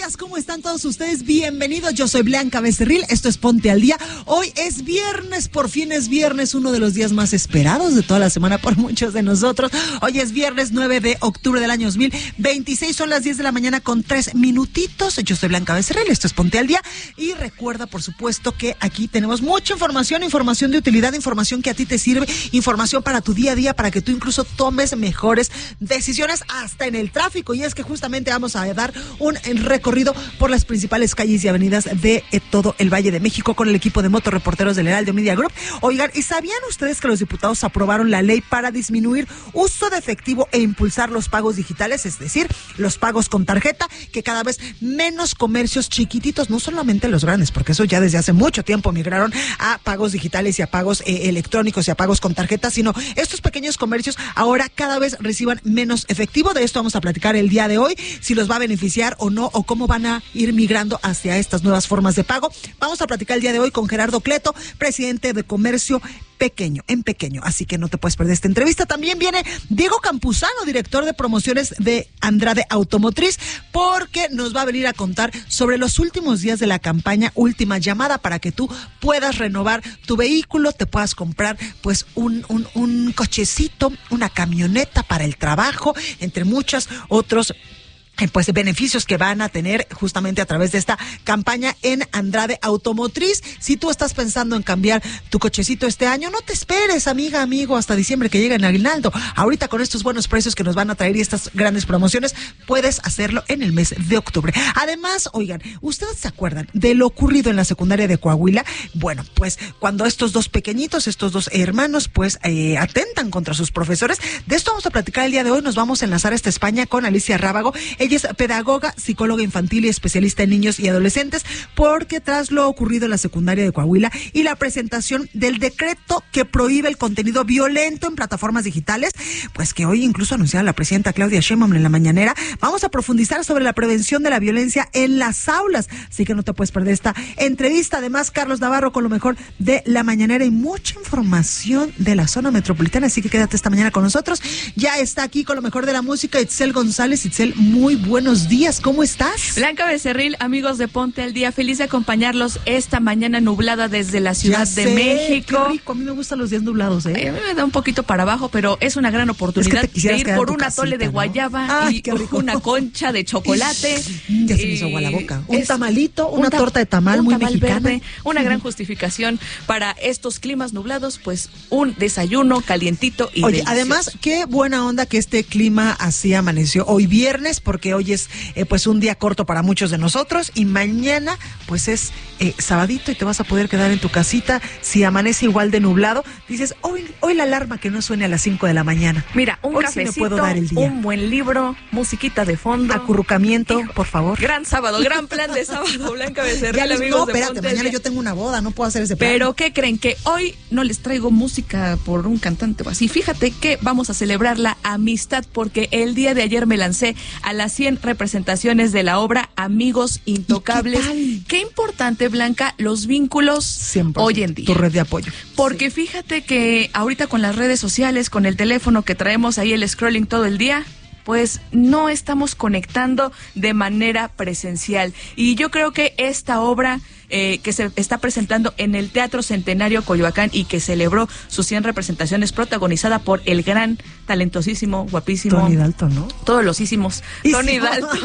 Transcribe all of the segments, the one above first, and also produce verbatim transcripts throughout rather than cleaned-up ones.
días, ¿cómo están todos ustedes? Bienvenidos, yo soy Blanca Becerril, esto es Ponte al Día. Hoy es viernes, por fin es viernes, uno de los días más esperados de toda la semana por muchos de nosotros. Hoy es viernes nueve de octubre del año dos mil veintiséis, son las diez de la mañana con tres minutitos. Yo soy Blanca Becerril, esto es Ponte al Día. Y recuerda, por supuesto, que aquí tenemos mucha información, información de utilidad, información que a ti te sirve, información para tu día a día, para que tú incluso tomes mejores decisiones hasta en el tráfico. Y es que justamente vamos a dar un recorrido por las principales calles y avenidas de eh, todo el Valle de México con el equipo de motorreporteros del Heraldo Media Group. Oigan, ¿y sabían ustedes que los diputados aprobaron la ley para disminuir uso de efectivo e impulsar los pagos digitales? Es decir, los pagos con tarjeta, que cada vez menos comercios chiquititos, no solamente los grandes, porque eso ya desde hace mucho tiempo migraron a pagos digitales y a pagos eh, electrónicos y a pagos con tarjeta, sino estos pequeños comercios ahora cada vez reciban menos efectivo. De esto vamos a platicar el día de hoy, si los va a beneficiar o no, o cómo van a ir migrando hacia estas nuevas formas de pago. Vamos a platicar el día de hoy con Gerardo Cleto, presidente de Comercio Pequeño, en Pequeño, así que no te puedes perder esta entrevista. También viene Diego Campuzano, director de promociones de Andrade Automotriz, porque nos va a venir a contar sobre los últimos días de la campaña Última Llamada, para que tú puedas renovar tu vehículo, te puedas comprar pues un, un, un cochecito, una camioneta para el trabajo, entre muchos otros pues beneficios que van a tener justamente a través de esta campaña en Andrade Automotriz. Si tú estás pensando en cambiar tu cochecito este año, no te esperes, amiga, amigo, hasta diciembre que llegue el aguinaldo. Ahorita con estos buenos precios que nos van a traer y estas grandes promociones, puedes hacerlo en el mes de octubre. Además, oigan, ¿ustedes se acuerdan de lo ocurrido en la secundaria de Coahuila? Bueno, pues cuando estos dos pequeñitos, estos dos hermanos, pues eh, atentan contra sus profesores. De esto vamos a platicar el día de hoy. Nos vamos a enlazar hasta España con Alicia Rábago. Ella es pedagoga, psicóloga infantil y especialista en niños y adolescentes, porque tras lo ocurrido en la secundaria de Coahuila y la presentación del decreto que prohíbe el contenido violento en plataformas digitales, pues que hoy incluso anunciaba la presidenta Claudia Sheinbaum en la mañanera, vamos a profundizar sobre la prevención de la violencia en las aulas, así que no te puedes perder esta entrevista. Además, Carlos Navarro con lo mejor de la mañanera y mucha información de la zona metropolitana, así que quédate esta mañana con nosotros. Ya está aquí con lo mejor de la música Itzel González. Itzel, muy buenos días, ¿cómo estás? Blanca Becerril, amigos de Ponte al Día, feliz de acompañarlos esta mañana nublada desde la Ciudad ya de sé, México. Qué rico, a mí me gustan los días nublados, ¿eh? Ay, a mí me da un poquito para abajo, pero es una gran oportunidad es que de ir por un casita, atole de ¿no? guayaba. Ay, y qué rico. Una concha de chocolate. Ya se me hizo agua la boca. Un Es tamalito, una un ta- torta de tamal un muy tamal mexicana. Verde, una gran justificación para estos climas nublados, pues un desayuno calientito y Oye, delicioso. además, qué buena onda que este clima así amaneció hoy viernes, porque hoy es eh, pues un día corto para muchos de nosotros y mañana pues es eh, sabadito y te vas a poder quedar en tu casita. Si amanece igual de nublado, dices, hoy hoy la alarma que no suene a las cinco de la mañana. Mira, un hoy cafecito, sí me puedo dar el día. Un buen libro, musiquita de fondo. Acurrucamiento, Hijo, por favor. Gran sábado, gran plan de sábado, Blanca Becerril, Ya les, amigos no, de espérate, Ponte al mañana Día. yo tengo una boda, no puedo hacer ese plan. Pero ¿qué creen? Que hoy no les traigo música por un cantante o así. Fíjate que vamos a celebrar la amistad, porque el día de ayer me lancé a las cien representaciones de la obra Amigos Intocables. ¿Qué, qué importante, Blanca, los vínculos cien por ciento, hoy en día. Tu red de apoyo. Porque Sí. fíjate que ahorita con las redes sociales, con el teléfono que traemos ahí, el scrolling todo el día, pues no estamos conectando de manera presencial. Y yo creo que esta obra eh, que se está presentando en el Teatro Centenario Coyoacán y que celebró sus cien representaciones, protagonizada por el gran, talentosísimo, guapísimo Tony Dalton, ¿no? todos los hicimos, Tony sí. Dalton.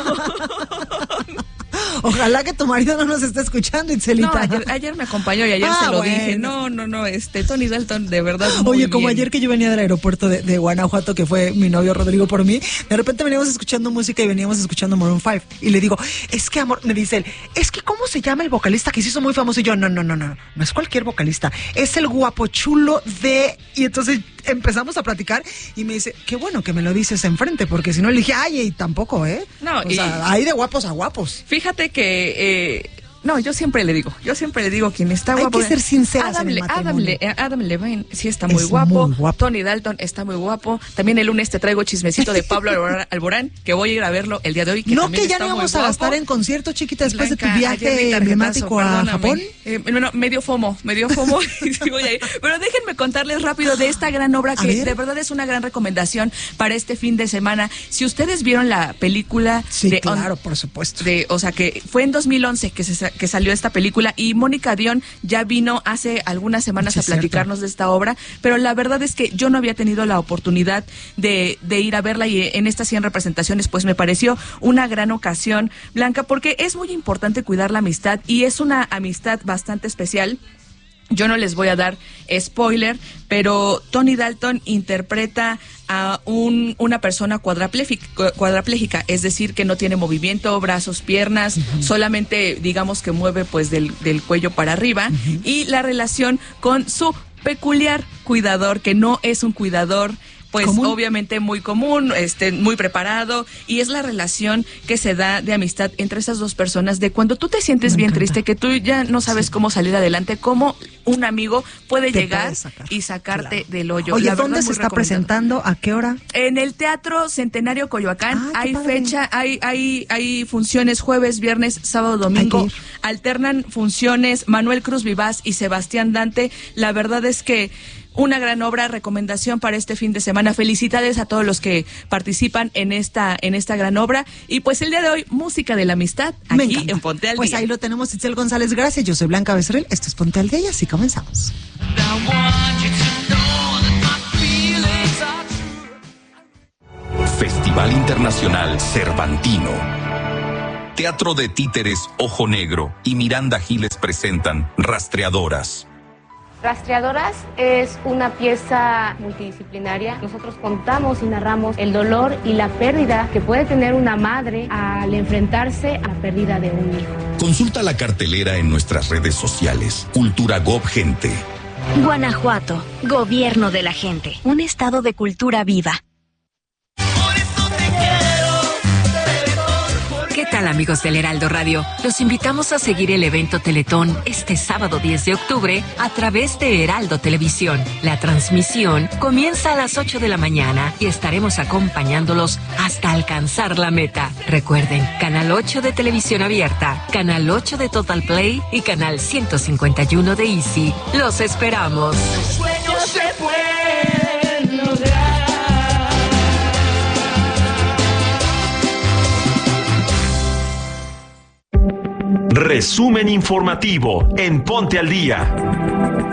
Ojalá que tu marido no nos esté escuchando, Itzelita. No, ayer, ayer me acompañó y ayer Ah, se lo bueno. dije. No, no, no, este Tony Dalton, de verdad. Muy Oye, como bien. ayer que yo venía del aeropuerto de, de Guanajuato, que fue mi novio Rodrigo por mí, de repente veníamos escuchando música y veníamos escuchando Maroon cinco. Y le digo, es que amor, me dice él, es que ¿cómo se llama el vocalista que se hizo muy famoso? Y yo, no, no, no, no, no es cualquier vocalista, es el guapo chulo de... Y entonces empezamos a platicar y me dice, qué bueno que me lo dices enfrente, porque si no le dije, ay, y tampoco, ¿eh? No, o y- sea, hay de guapos a guapos. Fíjate que eh, No, yo siempre le digo, yo siempre le digo quien está guapo. Hay que ser sinceras Adam, en el Adam, matrimonio. Adam Levine sí está muy Es guapo. muy guapo. Tony Dalton está muy guapo. También el lunes te traigo chismecito de Pablo Alborán, Alborán, que voy a ir a verlo el día de hoy. Que no, también que ya está no muy íbamos a guapo. gastar en concierto, chiquita, después Blanca, de tu ayer vi viaje tarjetazo, emblemático a perdóname. Japón. Eh, bueno, medio FOMO, medio FOMO y sí voy a ir. Pero déjenme contarles rápido de esta gran obra que de verdad es una gran recomendación para este fin de semana. Si ustedes vieron la película Sí, de claro, por supuesto. De, o sea, que fue en dos mil once que, se, que salió esta película y Mónica Dion ya vino hace algunas semanas Sí, a platicarnos cierto. de esta obra, pero la verdad es que yo no había tenido la oportunidad de, de ir a verla y en estas cien representaciones pues me pareció una gran ocasión, Blanca, porque es muy importante cuidar la amistad y es una amistad bastante especial. Yo no les voy a dar spoiler, pero Tony Dalton interpreta a un, una persona cuadraplégica, cuadraplégica, es decir, que no tiene movimiento, brazos, piernas, uh-huh. solamente digamos que mueve pues del, del cuello para arriba, uh-huh. y la relación con su peculiar cuidador, que no es un cuidador pues ¿Común? obviamente muy común, este, muy preparado, y es la relación que se da de amistad entre esas dos personas, de cuando tú te sientes Me bien encanta. triste, que tú ya no sabes sí. cómo salir adelante, cómo un amigo puede te llegar sacar. y sacarte claro. del hoyo. Oye, la ¿dónde verdad, se está presentando? ¿A qué hora? En el Teatro Centenario Coyoacán. Ah, hay padre. fecha, hay, hay, hay funciones jueves, viernes, sábado, domingo. Alternan funciones Manuel Cruz Vivaz y Sebastián Dante. La verdad es que una gran obra, recomendación para este fin de semana. Felicidades a todos los que participan en esta en esta gran obra. Y pues el día de hoy, música de la amistad, aquí en Ponte al Día. Pues ahí lo tenemos, Itzel González, gracias. Yo soy Blanca Becerril, esto es Ponte al Día y así comenzamos. Festival Internacional Cervantino. Teatro de Títeres Ojo Negro y Miranda Giles presentan Rastreadoras. Rastreadoras es una pieza multidisciplinaria. Nosotros contamos y narramos el dolor y la pérdida que puede tener una madre al enfrentarse a la pérdida de un hijo. Consulta la cartelera en nuestras redes sociales. Cultura Gob Gente. Guanajuato, Gobierno de la Gente. Un estado de cultura viva. ¿Qué tal, amigos del Heraldo Radio? Los invitamos a seguir el evento Teletón este sábado diez de octubre a través de Heraldo Televisión. La transmisión comienza a las ocho de la mañana y estaremos acompañándolos hasta alcanzar la meta. Recuerden, Canal ocho de Televisión Abierta, Canal ocho de Total Play y Canal ciento cincuenta y uno de Easy. ¡Los esperamos! Los sueños se pueden lograr. Resumen informativo en Ponte al Día.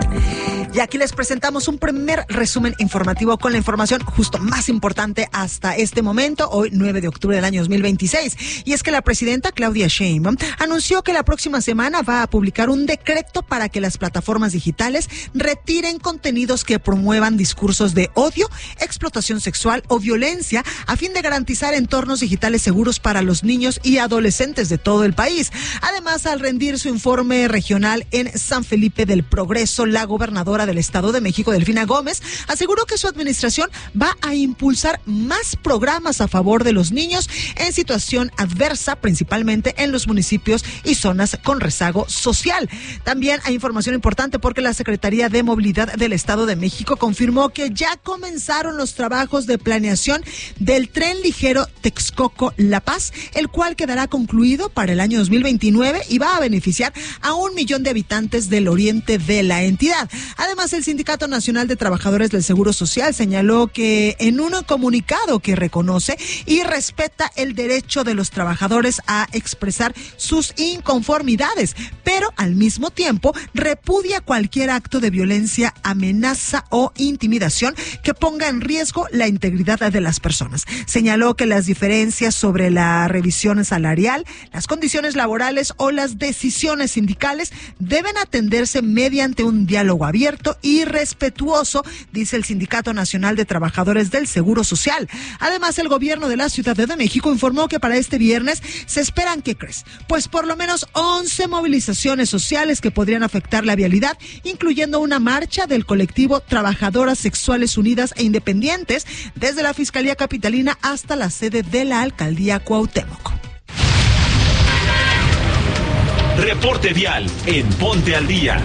Y aquí les presentamos un primer resumen informativo con la información justo más importante hasta este momento, hoy nueve de octubre del año dos mil veintiséis. Y es que la presidenta Claudia Sheinbaum anunció que la próxima semana va a publicar un decreto para que las plataformas digitales retiren contenidos que promuevan discursos de odio, explotación sexual o violencia a fin de garantizar entornos digitales seguros para los niños y adolescentes de todo el país. Además, al rendir su informe regional en San Felipe del Progreso, la gobernadora del Estado de México, Delfina Gómez, aseguró que su administración va a impulsar más programas a favor de los niños en situación adversa, principalmente en los municipios y zonas con rezago social. También hay información importante porque la Secretaría de Movilidad del Estado de México confirmó que ya comenzaron los trabajos de planeación del tren ligero Texcoco-La Paz, el cual quedará concluido para el año dos mil veintinueve y va a beneficiar a un millón de habitantes del oriente de la entidad. Además, el Sindicato Nacional de Trabajadores del Seguro Social señaló que en un comunicado que reconoce y respeta el derecho de los trabajadores a expresar sus inconformidades, pero al mismo tiempo repudia cualquier acto de violencia, amenaza o intimidación que ponga en riesgo la integridad de las personas. Señaló que las diferencias sobre la revisión salarial, las condiciones laborales o las decisiones sindicales deben atenderse mediante un diálogo abierto y respetuoso, dice el Sindicato Nacional de Trabajadores del Seguro Social. Además, el gobierno de la Ciudad de México informó que para este viernes se esperan, ¿qué crees? Pues por lo menos once movilizaciones sociales que podrían afectar la vialidad, incluyendo una marcha del colectivo Trabajadoras Sexuales Unidas e Independientes desde la Fiscalía Capitalina hasta la sede de la Alcaldía Cuauhtémoc. Reporte vial en Ponte al Día.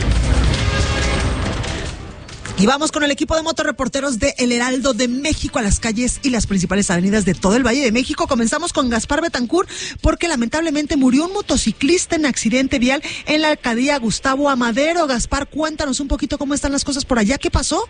Y vamos con el equipo de motorreporteros de El Heraldo de México a las calles y las principales avenidas de todo el Valle de México. Comenzamos con Gaspar Betancourt, porque lamentablemente murió un motociclista en accidente vial en la alcaldía Gustavo Amadero. Gaspar, cuéntanos un poquito cómo están las cosas por allá. ¿Qué pasó?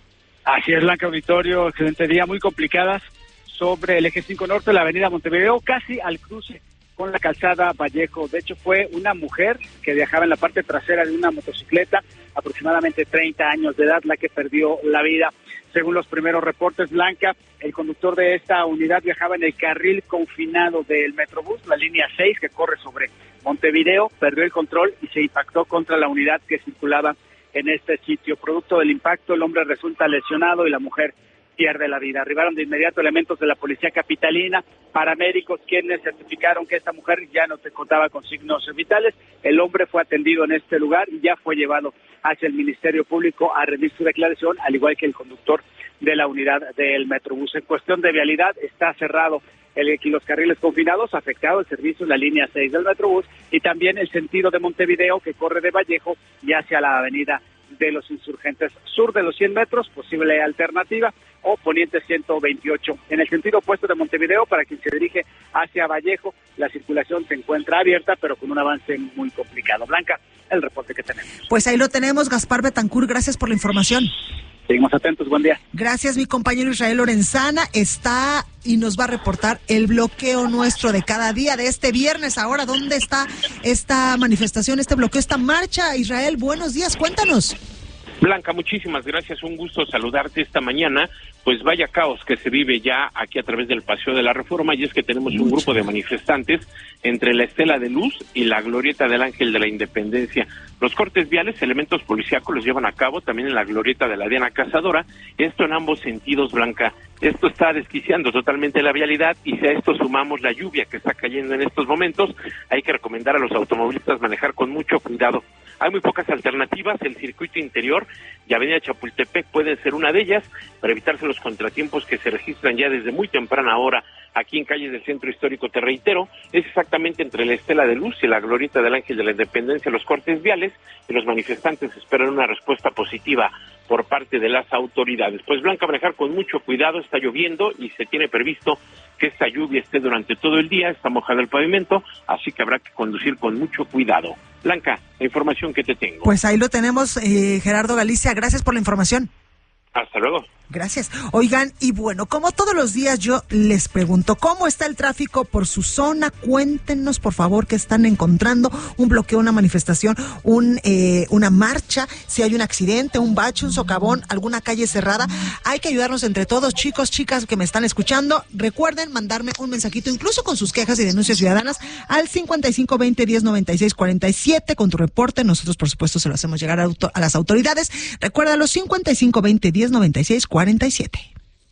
Así es, Blanca, auditorio, excelente día, muy complicadas sobre el eje cinco Norte, la avenida Montevideo, casi al cruce con la calzada Vallejo. De hecho, fue una mujer que viajaba en la parte trasera de una motocicleta, aproximadamente treinta años de edad, la que perdió la vida. Según los primeros reportes, Blanca, el conductor de esta unidad viajaba en el carril confinado del Metrobús, la línea seis, que corre sobre Montevideo, perdió el control y se impactó contra la unidad que circulaba en este sitio. Producto del impacto, el hombre resulta lesionado y la mujer pierde la vida. Arribaron de inmediato elementos de la policía capitalina, paramédicos, quienes certificaron que esta mujer ya no se contaba con signos vitales. El hombre fue atendido en este lugar y ya fue llevado hacia el Ministerio Público a rendir su declaración, al igual que el conductor de la unidad del Metrobús. En cuestión de vialidad, está cerrado el, los carriles confinados, afectado el servicio en la línea seis del Metrobús y también el sentido de Montevideo, que corre de Vallejo y hacia la avenida de los Insurgentes, sur de los cien metros, posible alternativa, o poniente ciento veintiocho. En el sentido opuesto de Montevideo, para quien se dirige hacia Vallejo, la circulación se encuentra abierta, pero con un avance muy complicado. Blanca, el reporte que tenemos. Pues ahí lo tenemos, Gaspar Betancourt, gracias por la información. Seguimos atentos, buen día. Gracias, mi compañero Israel Lorenzana está y nos va a reportar el bloqueo nuestro de cada día, de este viernes. Ahora, ¿dónde está esta manifestación, este bloqueo, esta marcha? Israel, buenos días, cuéntanos. Blanca, muchísimas gracias, un gusto saludarte esta mañana. Pues vaya caos que se vive ya aquí a través del Paseo de la Reforma, y es que tenemos un grupo de manifestantes entre la Estela de Luz y la Glorieta del Ángel de la Independencia. Los cortes viales, elementos policíacos los llevan a cabo también en la Glorieta de la Diana Cazadora, esto en ambos sentidos, Blanca. Esto está desquiciando totalmente la vialidad, y si a esto sumamos la lluvia que está cayendo en estos momentos, hay que recomendar a los automovilistas manejar con mucho cuidado. Hay muy pocas alternativas, el circuito interior y Avenida Chapultepec pueden ser una de ellas, para evitarse los contratiempos que se registran ya desde muy temprana hora aquí en calles del Centro Histórico. Te reitero, es exactamente entre la Estela de Luz y la Glorieta del Ángel de la Independencia los cortes viales, y los manifestantes esperan una respuesta positiva por parte de las autoridades. Pues Blanca, manejar con mucho cuidado, está lloviendo y se tiene previsto que esta lluvia esté durante todo el día, está mojado el pavimento, así que habrá que conducir con mucho cuidado. Blanca, la información que te tengo. Pues ahí lo tenemos, eh, Gerardo Galicia, gracias por la información. Hasta luego. Gracias. Oigan, y bueno, como todos los días yo les pregunto, ¿cómo está el tráfico por su zona? Cuéntenos, por favor, qué están encontrando, un bloqueo, una manifestación, un eh, una marcha, si hay un accidente, un bache, un socavón, alguna calle cerrada. Hay que ayudarnos entre todos, chicos, chicas que me están escuchando. Recuerden mandarme un mensajito, incluso con sus quejas y denuncias ciudadanas, al cincuenta y cinco veinte diez noventa y seis cuarenta y siete con tu reporte. Nosotros, por supuesto, se lo hacemos llegar a, auto, a las autoridades. Recuerda los cincuenta y cinco veinte diez noventa y seis cuarenta y siete.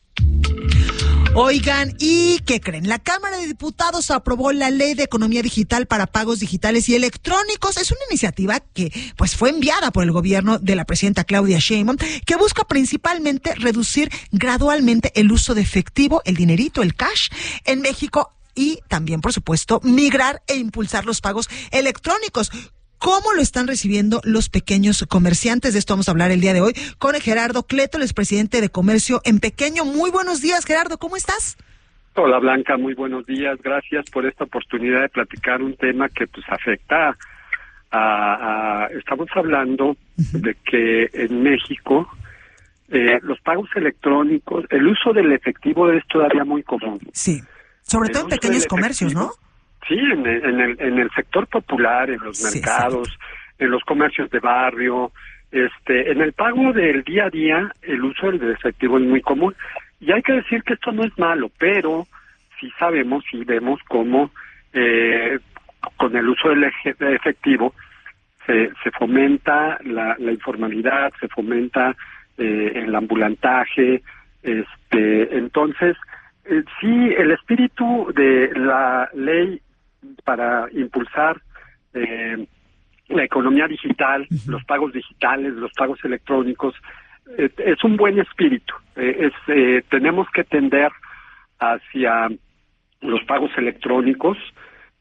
Oigan, ¿y qué creen? La Cámara de Diputados aprobó la Ley de Economía Digital para Pagos Digitales y Electrónicos. Es una iniciativa que pues fue enviada por el gobierno de la presidenta Claudia Sheinbaum, que busca principalmente reducir gradualmente el uso de efectivo, el dinerito, el cash, en México, y también, por supuesto, migrar e impulsar los pagos electrónicos. ¿Cómo lo están recibiendo los pequeños comerciantes? De esto vamos a hablar el día de hoy con Gerardo Cleto, el expresidente de Comercio en Pequeño. Muy buenos días, Gerardo, ¿cómo estás? Hola, Blanca, muy buenos días. Gracias por esta oportunidad de platicar un tema que pues afecta a... a estamos hablando uh-huh. de que en México eh, los pagos electrónicos, el uso del efectivo es todavía muy común. Sí, sobre todo en pequeños comercios, ¿no? Sí, en el, en el en el sector popular, en los mercados, sí, en los comercios de barrio, este, en el pago del día a día, el uso del efectivo es muy común. Y hay que decir que esto no es malo, pero sí sabemos y vemos cómo eh, con el uso del efectivo se, se fomenta la, la informalidad, se fomenta eh, el ambulantaje, este, entonces eh, sí, el espíritu de la ley para impulsar eh, la economía digital, uh-huh. los pagos digitales, los pagos electrónicos, eh, es un buen espíritu. Eh, es eh, tenemos que tender hacia los pagos electrónicos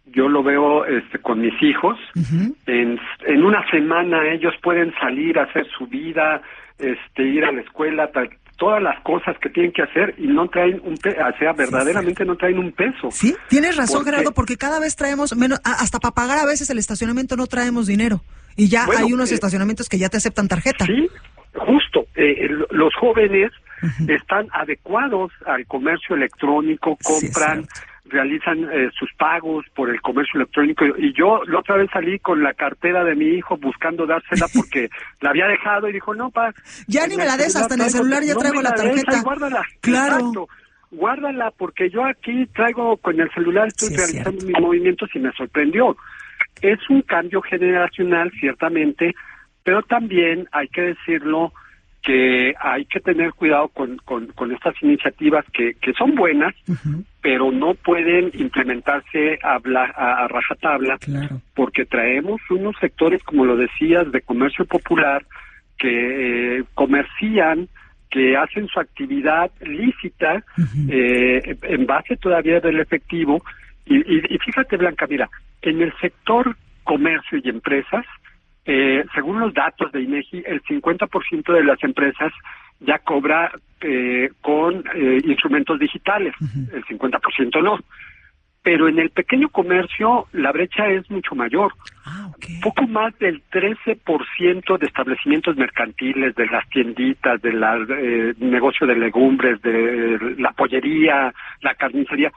yo lo veo este, con mis hijos. Uh-huh. En, en una semana ellos pueden salir a hacer su vida, este, ir a la escuela, tal, todas las cosas que tienen que hacer y no traen un peso, o sea, verdaderamente sí, no traen un peso. Sí, tienes razón, porque, Gerardo, porque cada vez traemos menos, hasta para pagar a veces el estacionamiento no traemos dinero. Y ya bueno, hay unos eh, estacionamientos que ya te aceptan tarjeta. Sí, justo. Eh, los jóvenes uh-huh. están adecuados al comercio electrónico, compran, sí, realizan eh, sus pagos por el comercio electrónico. Y yo la otra vez salí con la cartera de mi hijo buscando dársela porque la había dejado y dijo, no, pa. Ya ni me la des, hasta en el celular ya traigo la, la tarjeta. Guárdala. Claro. Exacto. Guárdala porque yo aquí traigo con el celular, estoy sí, realizando mis movimientos y me sorprendió. Es un cambio generacional, ciertamente, pero también hay que decirlo que hay que tener cuidado con, con, con estas iniciativas que, que son buenas, uh-huh. pero no pueden implementarse a, bla, a, a rajatabla, claro. porque traemos unos sectores, como lo decías, de comercio popular, que eh, comercian, que hacen su actividad lícita, uh-huh. eh, en base todavía del efectivo. Y, y, y fíjate, Blanca, mira, en el sector comercio y empresas, eh, según los datos de INEGI, el cincuenta por ciento de las empresas ya cobra eh, con eh, instrumentos digitales, uh-huh. el cincuenta por ciento no. Pero en el pequeño comercio la brecha es mucho mayor. Ah, okay. Poco más del trece por ciento de establecimientos mercantiles, de las tienditas, de la eh, negocio de legumbres, de la pollería, la carnicería,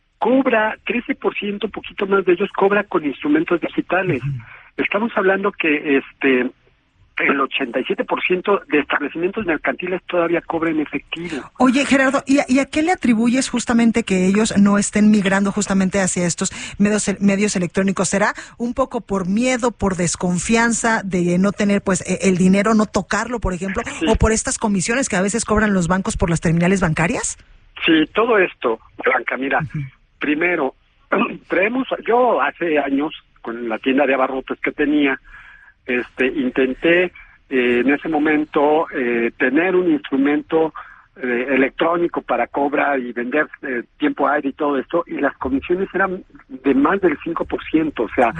cobra trece por ciento, poquito más de ellos cobra con instrumentos digitales. Uh-huh. Estamos hablando que este el ochenta y siete por ciento de establecimientos mercantiles todavía cobran efectivo. Oye, Gerardo, ¿y a, ¿y a qué le atribuyes justamente que ellos no estén migrando justamente hacia estos medios, medios electrónicos? ¿Será un poco por miedo, por desconfianza de no tener pues el dinero, no tocarlo, por ejemplo, sí. o por estas comisiones que a veces cobran los bancos por las terminales bancarias? Sí, todo esto, Blanca, mira, uh-huh. primero, traemos, yo hace años, con la tienda de abarrotes que tenía, este, intenté eh, en ese momento eh, tener un instrumento eh, electrónico para cobrar y vender eh, tiempo aire y todo esto, y las comisiones eran de más del cinco por ciento, o sea,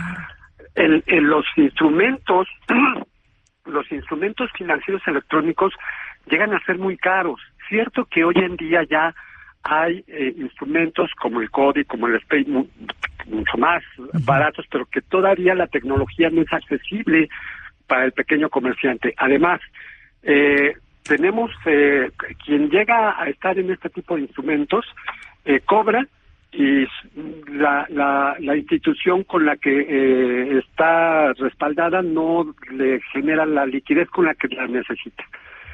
el, el, los instrumentos, los instrumentos financieros electrónicos llegan a ser muy caros. Cierto que hoy en día ya hay eh, instrumentos como el CODI, como el SPAY, mu- mucho más uh-huh. baratos, pero que todavía la tecnología no es accesible para el pequeño comerciante. Además, eh, tenemos eh, quien llega a estar en este tipo de instrumentos, eh, cobra y la, la, la institución con la que eh, está respaldada no le genera la liquidez con la que la necesita.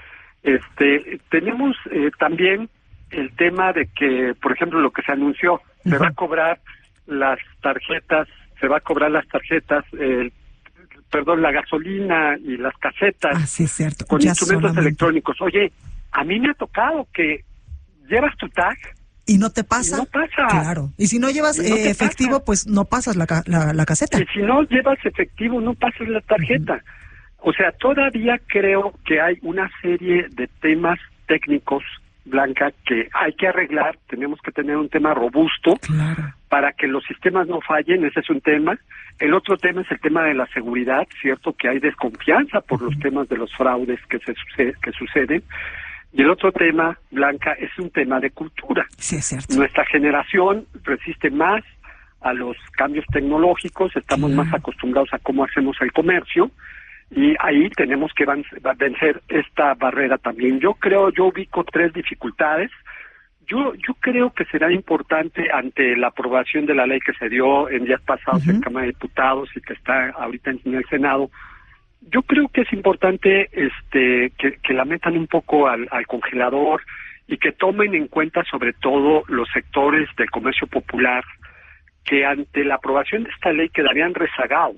Este, tenemos eh, también el tema de que, por ejemplo, lo que se anunció, uh-huh. se va a cobrar las tarjetas, se va a cobrar las tarjetas, eh, perdón, la gasolina y las casetas ah, sí, cierto. con ya instrumentos solamente. electrónicos. Oye, a mí me ha tocado que llevas tu tag y no te pasa. Y no pasa. Claro. Y si no llevas no eh, efectivo, pasa. Pues no pasas la, la, la caseta. Y si no llevas efectivo, no pasas la tarjeta. Uh-huh. O sea, todavía creo que hay una serie de temas técnicos, Blanca, que hay que arreglar. Tenemos que tener un tema robusto claro. para que los sistemas no fallen. Ese es un tema. El otro tema es el tema de la seguridad, cierto que hay desconfianza por uh-huh. los temas de los fraudes que se sucede, que suceden. Y el otro tema, Blanca, es un tema de cultura. Sí, es cierto. Nuestra generación resiste más a los cambios tecnológicos, estamos claro. más acostumbrados a cómo hacemos el comercio. Y ahí tenemos que vencer esta barrera también. Yo creo, yo ubico tres dificultades. Yo yo creo que será importante ante la aprobación de la ley que se dio en días pasados uh-huh. en Cámara de Diputados y que está ahorita en el Senado. Yo creo que es importante este que, que la metan un poco al, al congelador y que tomen en cuenta sobre todo los sectores del comercio popular que ante la aprobación de esta ley quedarían rezagados,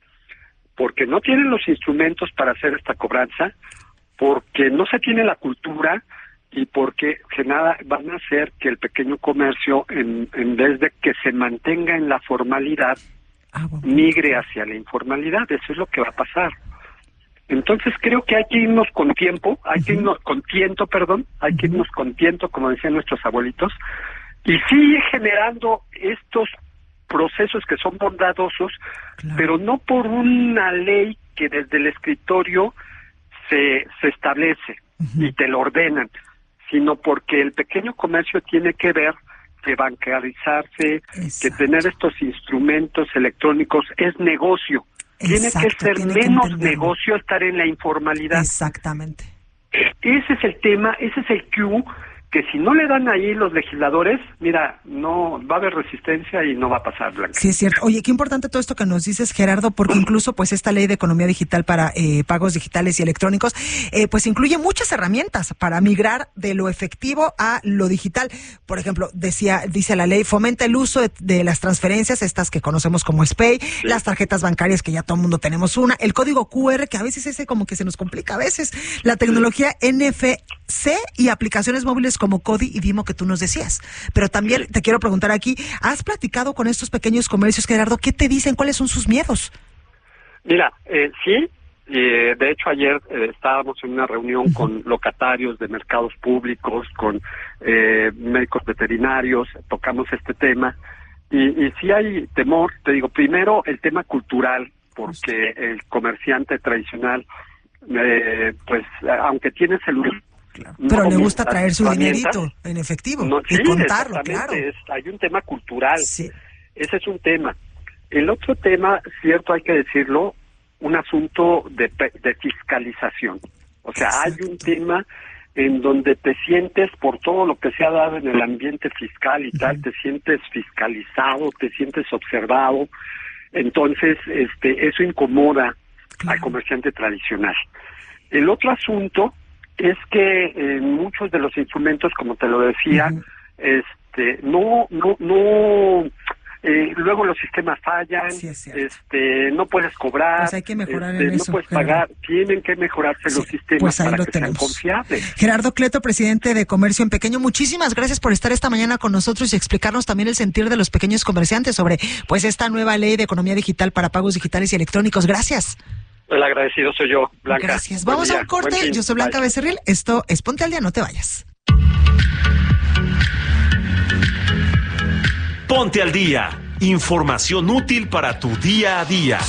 porque no tienen los instrumentos para hacer esta cobranza, porque no se tiene la cultura y porque que nada van a hacer que el pequeño comercio, en, en vez de que se mantenga en la formalidad, ah, bueno. migre hacia la informalidad. Eso es lo que va a pasar. Entonces creo que hay que irnos con tiempo, hay uh-huh. que irnos con tiento, perdón, hay uh-huh. que irnos con tiento, como decían nuestros abuelitos, y sigue generando estos procesos que son bondadosos, claro, pero no por una ley que desde el escritorio se, se establece uh-huh. y te lo ordenan, sino porque el pequeño comercio tiene que ver que bancarizarse, Exacto. que tener estos instrumentos electrónicos es negocio. Exacto, tiene que ser tiene menos que negocio estar en la informalidad. Exactamente. Ese es el tema, ese es el cue que si no le dan ahí los legisladores, mira, no va a haber resistencia y no va a pasar, Blanca. Sí, es cierto. Oye, qué importante todo esto que nos dices, Gerardo, porque incluso pues esta ley de economía digital para eh, pagos digitales y electrónicos, eh, pues incluye muchas herramientas para migrar de lo efectivo a lo digital. Por ejemplo, decía, dice la ley, fomenta el uso de, de las transferencias, estas que conocemos como SPAY, sí. las tarjetas bancarias, que ya todo el mundo tenemos una, el código Q R, que a veces ese como que se nos complica a veces, la tecnología sí. N F C y aplicaciones móviles como Cody y Vimo que tú nos decías. Pero también te quiero preguntar aquí, ¿has platicado con estos pequeños comercios, Gerardo? ¿Qué te dicen? ¿Cuáles son sus miedos? Mira, eh, sí, eh, de hecho ayer eh, estábamos en una reunión uh-huh. con locatarios de mercados públicos, con eh, médicos veterinarios, tocamos este tema, y, y sí hay temor, te digo, primero el tema cultural, porque el comerciante tradicional, eh, pues aunque tiene celular, Claro. No, pero le gusta traer su dinerito en efectivo no, y sí, contarlo, claro. Es, hay un tema cultural, sí. ese es un tema. El otro tema, cierto, hay que decirlo, un asunto de, de fiscalización. O sea, Exacto. hay un tema en donde te sientes, por todo lo que se ha dado en el ambiente fiscal y uh-huh. tal, te sientes fiscalizado, te sientes observado. Entonces, este, eso incomoda claro. al comerciante tradicional. El otro asunto es que eh, muchos de los instrumentos, como te lo decía, uh-huh. este, no, no, no, eh, luego los sistemas fallan, sí, este, no puedes cobrar, pues hay que mejorar este, en no eso, puedes Gerardo. pagar, tienen que mejorarse sí, los sistemas pues para que tenemos. sean confiables. Gerardo Cleto, presidente de Comercio en Pequeño, muchísimas gracias por estar esta mañana con nosotros y explicarnos también el sentir de los pequeños comerciantes sobre, pues, esta nueva ley de economía digital para pagos digitales y electrónicos. Gracias. El agradecido soy yo, Blanca. Gracias. Vamos Buen a un corte. Yo soy Blanca Bye. Becerril. Esto es Ponte al Día. No te vayas. Ponte al Día. Información útil para tu día a día.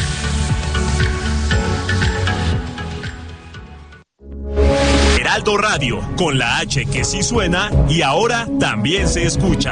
Heraldo Radio, con la H que sí suena y ahora también se escucha.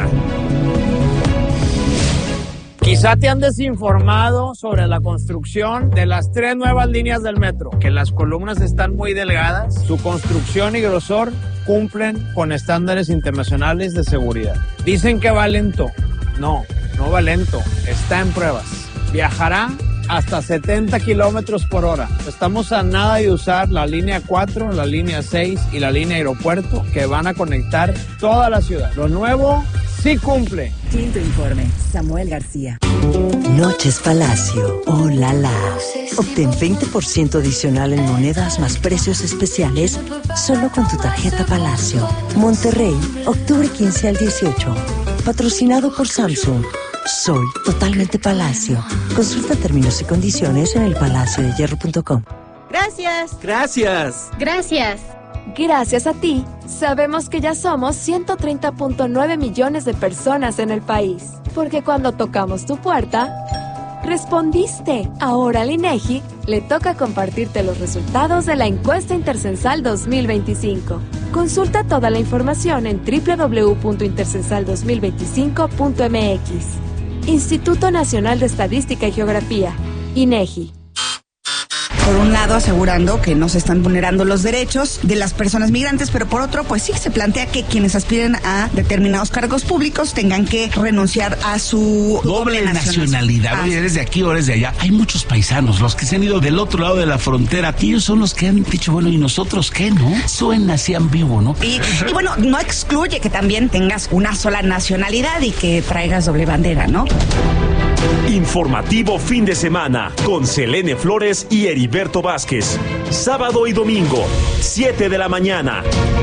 Quizá te han desinformado sobre la construcción de las tres nuevas líneas del metro, que las columnas están muy delgadas, su construcción y grosor cumplen con estándares internacionales de seguridad. Dicen que va lento. No, no va lento, está en pruebas. Viajará hasta setenta kilómetros por hora. Estamos a nada de usar la línea cuatro, la línea seis y la línea aeropuerto, que van a conectar toda la ciudad. Lo nuevo sí cumple. Quinto informe, Samuel García. Noches Palacio, oh la la. Obtén veinte por ciento adicional en monedas más precios especiales solo con tu tarjeta Palacio. Monterrey, octubre quince al dieciocho. Patrocinado por Samsung. Soy totalmente Palacio. Consulta términos y condiciones en el palacio de hierro punto com. Gracias. Gracias. Gracias. Gracias a ti, sabemos que ya somos ciento treinta punto nueve millones de personas en el país. Porque cuando tocamos tu puerta, respondiste. Ahora al INEGI le toca compartirte los resultados de la encuesta intercensal dos mil veinticinco. Consulta toda la información en doble u doble u doble u punto intercensal dos mil veinticinco punto m x. Instituto Nacional de Estadística y Geografía, INEGI. Por un lado, asegurando que no se están vulnerando los derechos de las personas migrantes, pero por otro, pues sí se plantea que quienes aspiren a determinados cargos públicos tengan que renunciar a su doble, doble nacionalidad. Oye, eres de aquí o eres de allá. Hay muchos paisanos, los que se han ido del otro lado de la frontera. Ellos son los que han dicho, bueno, ¿y nosotros qué, no? Suena así ambiguo, ¿no? Y, y bueno, no excluye que también tengas una sola nacionalidad y que traigas doble bandera, ¿no? Informativo fin de semana con Selene Flores y Heriberto Vázquez. Sábado y domingo, siete de la mañana.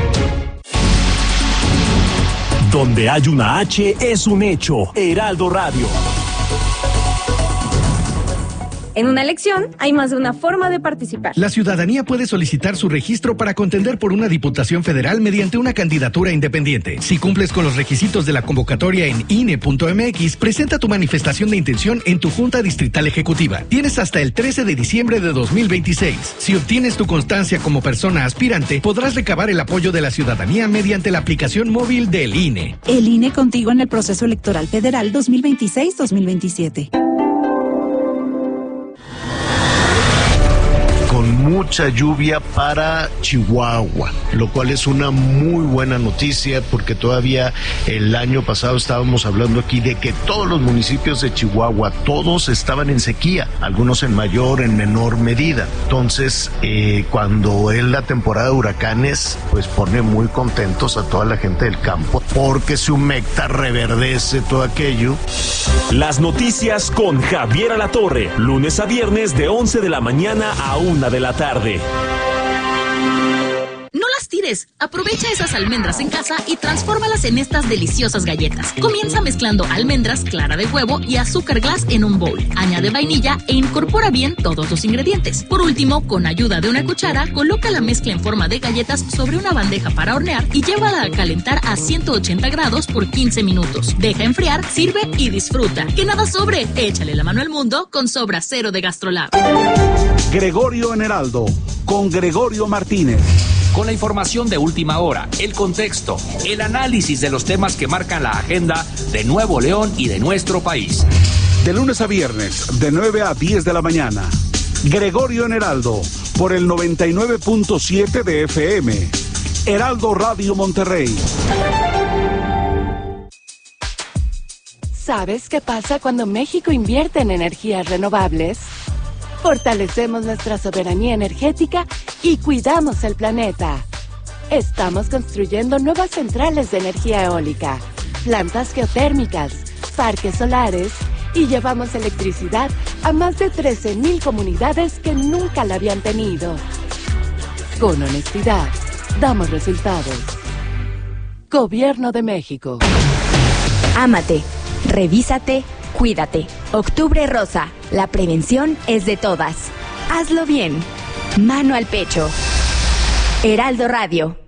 Donde hay una H es un hecho. Heraldo Radio. En una elección hay más de una forma de participar. La ciudadanía puede solicitar su registro para contender por una diputación federal mediante una candidatura independiente. Si cumples con los requisitos de la convocatoria en I N E punto M X, presenta tu manifestación de intención en tu Junta Distrital Ejecutiva. Tienes hasta el trece de diciembre de dos mil veintiséis. Si obtienes tu constancia como persona aspirante, podrás recabar el apoyo de la ciudadanía mediante la aplicación móvil del I N E. El I N E contigo en el proceso electoral federal dos mil veintiséis dos mil veintisiete. Con mucha lluvia para Chihuahua, lo cual es una muy buena noticia porque todavía el año pasado estábamos hablando aquí de que todos los municipios de Chihuahua, todos estaban en sequía, algunos en mayor, en menor medida. Entonces, eh, cuando es la temporada de huracanes, pues pone muy contentos a toda la gente del campo porque se humecta, reverdece todo aquello. Las noticias con Javier Alatorre, lunes a viernes de once de la mañana a una de la tarde. No las tires. Aprovecha esas almendras en casa y transfórmalas en estas deliciosas galletas. Comienza mezclando almendras, clara de huevo y azúcar glass en un bowl. Añade vainilla e incorpora bien todos los ingredientes. Por último, con ayuda de una cuchara, coloca la mezcla en forma de galletas sobre una bandeja para hornear y llévala a calentar a ciento ochenta grados por quince minutos. Deja enfriar, sirve y disfruta. Que nada sobre. Échale la mano al mundo con Sobra Cero de GastroLab. Gregorio en Heraldo, con Gregorio Martínez. Con la información de última hora, el contexto, el análisis de los temas que marcan la agenda de Nuevo León y de nuestro país. De lunes a viernes, de nueve a diez de la mañana. Gregorio en Heraldo, por el noventa y nueve punto siete de F M. Heraldo Radio Monterrey. ¿Sabes qué pasa cuando México invierte en energías renovables? Fortalecemos nuestra soberanía energética y cuidamos el planeta. Estamos construyendo nuevas centrales de energía eólica, plantas geotérmicas, parques solares y llevamos electricidad a más de trece mil comunidades que nunca la habían tenido. Con honestidad, damos resultados. Gobierno de México. Ámate, revísate, cuídate. Octubre Rosa. La prevención es de todas. Hazlo bien. Mano al pecho. Heraldo Radio.